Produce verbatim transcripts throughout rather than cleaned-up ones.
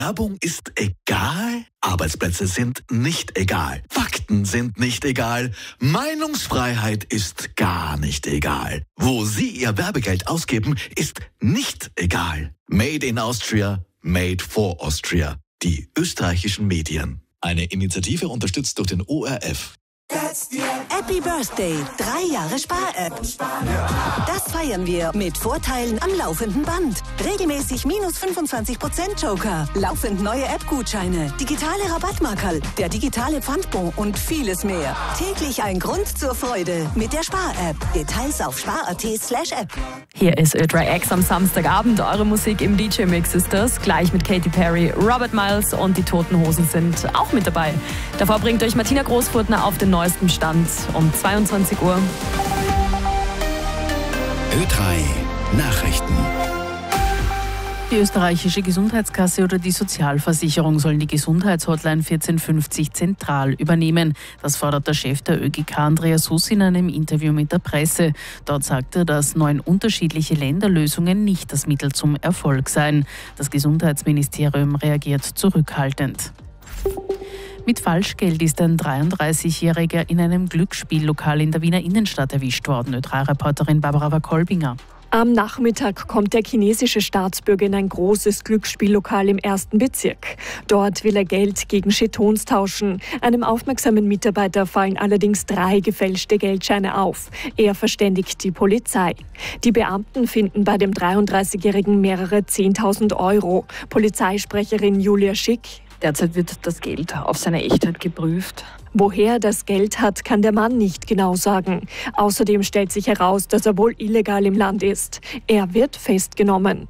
Werbung ist egal? Arbeitsplätze sind nicht egal. Fakten sind nicht egal. Meinungsfreiheit ist gar nicht egal. Wo Sie Ihr Werbegeld ausgeben, ist nicht egal. Made in Austria, made for Austria. Die österreichischen Medien. Eine Initiative unterstützt durch den O R F. Happy Birthday, drei Jahre Spar-App. Das feiern wir mit Vorteilen am laufenden Band. Regelmäßig minus fünfundzwanzig Prozent Joker, laufend neue App-Gutscheine, digitale Rabattmarkerl, der digitale Pfandbon und vieles mehr. Täglich ein Grund zur Freude mit der Spar-App. Details auf spar.at slash app. Hier ist Ö-drei X am Samstagabend. Eure Musik im D J-Mix ist das. Gleich mit Katy Perry, Robert Miles und die Toten Hosen sind auch mit dabei. Davor bringt euch Martina Großfurtner auf den neuesten Stand um zweiundzwanzig Uhr. Ö drei Nachrichten. Die österreichische Gesundheitskasse oder die Sozialversicherung sollen die Gesundheitshotline vierzehn fünfzig zentral übernehmen. Das fordert der Chef der Ö G K, Andreas Huss, in einem Interview mit der Presse. Dort sagte er, dass neun unterschiedliche Länderlösungen nicht das Mittel zum Erfolg seien. Das Gesundheitsministerium reagiert zurückhaltend. Mit Falschgeld ist ein dreiunddreißigjähriger in einem Glücksspiellokal in der Wiener Innenstadt erwischt worden. Ö drei Reporterin Barbara Wakolbinger. Am Nachmittag kommt der chinesische Staatsbürger in ein großes Glücksspiellokal im ersten Bezirk. Dort will er Geld gegen Jetons tauschen. Einem aufmerksamen Mitarbeiter fallen allerdings drei gefälschte Geldscheine auf. Er verständigt die Polizei. Die Beamten finden bei dem dreiunddreißigjährigen mehrere zehntausend Euro. Polizeisprecherin Julia Schick: Derzeit wird das Geld auf seine Echtheit geprüft. Woher er das Geld hat, kann der Mann nicht genau sagen. Außerdem stellt sich heraus, dass er wohl illegal im Land ist. Er wird festgenommen.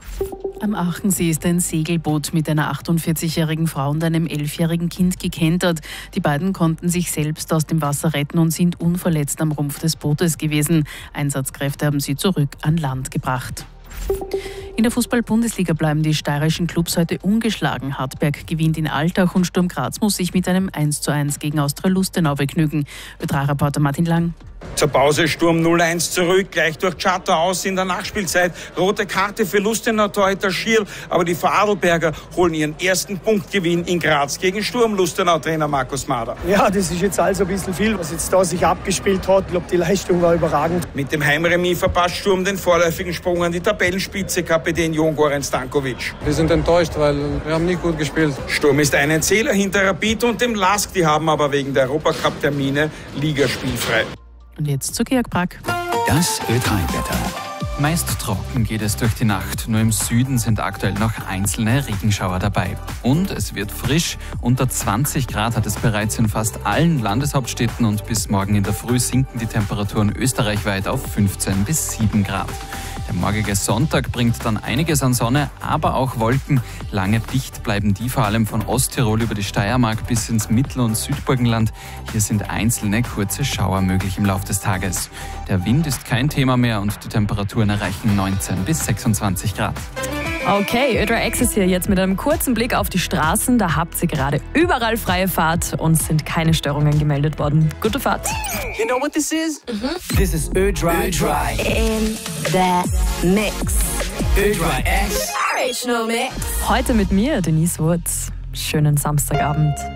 Am Aachensee ist ein Segelboot mit einer achtundvierzigjährigen Frau und einem elfjährigen Kind gekentert. Die beiden konnten sich selbst aus dem Wasser retten und sind unverletzt am Rumpf des Bootes gewesen. Einsatzkräfte haben sie zurück an Land gebracht. In der Fußball-Bundesliga bleiben die steirischen Clubs heute ungeschlagen. Hartberg gewinnt in Altach und Sturm Graz muss sich mit einem eins zu eins gegen Austria Lustenau begnügen. Ö drei Reporter Martin Lang. Zur Pause Sturm null eins zurück, gleich durch Chatter aus in der Nachspielzeit. Rote Karte für Lustenau Torhüter Schierl, aber die Vorarlberger holen ihren ersten Punktgewinn in Graz gegen Sturm. Lustenau Trainer Markus Mader. Ja, das ist jetzt also ein bisschen viel, was jetzt da sich abgespielt hat. Ich glaube, die Leistung war überragend. Mit dem Heimremis verpasst Sturm den vorläufigen Sprung an die Tabellenspitze, Kapitän Jon Goran Stankovic. Wir sind enttäuscht, weil wir haben nicht gut gespielt. Sturm ist einen Zähler hinter Rapid und dem Lask, die haben aber wegen der Europacup-Termine ligaspielfrei. Und jetzt zu Georg Brack. Das Ö drei Wetter. Meist trocken geht es durch die Nacht. Nur im Süden sind aktuell noch einzelne Regenschauer dabei. Und es wird frisch. Unter zwanzig Grad hat es bereits in fast allen Landeshauptstädten und bis morgen in der Früh sinken die Temperaturen österreichweit auf fünfzehn bis sieben Grad. Der morgige Sonntag bringt dann einiges an Sonne, aber auch Wolken. Lange dicht bleiben die vor allem von Osttirol über die Steiermark bis ins Mittel- und Südburgenland. Hier sind einzelne kurze Schauer möglich im Laufe des Tages. Der Wind ist kein Thema mehr und die Temperaturen erreichen neunzehn bis sechsundzwanzig Grad. Okay, Ö drei X ist hier jetzt mit einem kurzen Blick auf die Straßen. Da habt ihr gerade überall freie Fahrt und sind keine Störungen gemeldet worden. Gute Fahrt. You know what this is? Mm-hmm. This is Ö drei. Ö drei. In the Mix. Ö drei X. Original Mix. Heute mit mir, Denise Wurz. Schönen Samstagabend.